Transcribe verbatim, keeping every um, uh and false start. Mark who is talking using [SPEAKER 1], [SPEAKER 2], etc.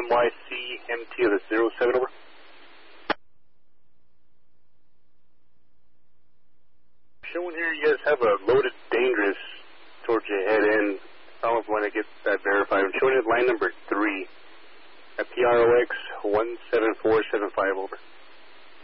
[SPEAKER 1] Y C M T of the zero seven, over. Showing here you guys have a loaded dangerous towards your head end. I don't know if you want to get that verified. I'm showing it line number three at P R O X one seven four seven five, over.